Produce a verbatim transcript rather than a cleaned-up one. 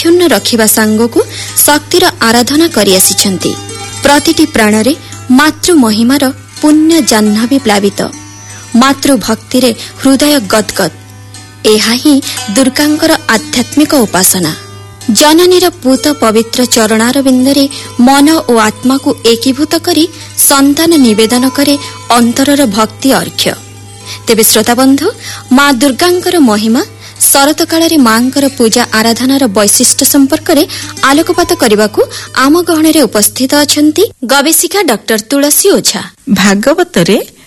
ଅକ୍ଷୁଣ୍ଣ ରଖିବା ସାଙ୍ଗକୁ ଶକ୍ତିର ଆରାଧନା କରିଆସିଛନ୍ତି। ପ୍ରତିଟି ପ୍ରାଣରେ ମାତୃ ମହିମାର ପୁଣ୍ୟ ଜାହ୍ନବୀ ପ୍ଲାବିତ, ମାତୃଭକ୍ତିରେ ହୃଦୟ ଗଦଗଦ। ଏହା ହିଁ ଦୁର୍ଗାଙ୍କର ଆଧ୍ୟାତ୍ମିକ ଉପାସନା। ଜନନୀର ପୂତ ପବିତ୍ର ଚରଣାରବିନ୍ଦରେ ମନ ଓ ଆତ୍ମାକୁ ଏକୀଭୂତ କରି ସନ୍ତାନ ନିବେଦନ କରେ ଅନ୍ତରର ଭକ୍ତି ଅର୍ଘ୍ୟ। ତେବେ ଶ୍ରୋତାବନ୍ଧୁ, ମା ଦୁର୍ଗାଙ୍କର ମହିମା, ଶରତ କାଳରେ ମାଙ୍କର ପୂଜା ଆରାଧନାର ବୈଶିଷ୍ଟ୍ୟ ସମ୍ପର୍କରେ ଆଲୋକପାତ କରିବାକୁ ଆମ ଗହଣରେ ଉପସ୍ଥିତ ଅଛନ୍ତି ଗବେଷିକା ଡକ୍ଟର ତୁଳସୀ ଓଝା। ଭାଗବତରେ